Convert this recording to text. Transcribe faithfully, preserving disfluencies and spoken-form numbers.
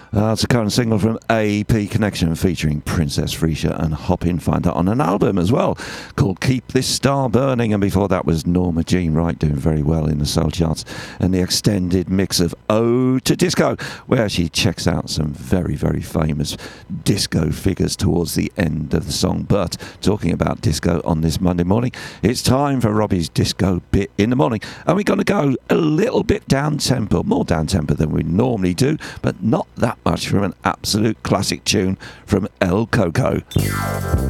Uh, it's a current single from A P Connection featuring Princess Freesia and Hopin Finder on an album as well called Keep This Star Burning, and before that was Norma Jean Wright doing very well in the soul charts, and the extended mix of Ode to Disco, where she checks out some very, very famous disco figures towards the end of the song. But talking about disco on this Monday morning, it's time for Robbie's Disco Bit in the Morning, and we're going to go a little bit down-tempo, more down-tempo than we normally do, but not that much, from an absolute classic tune from El Coco.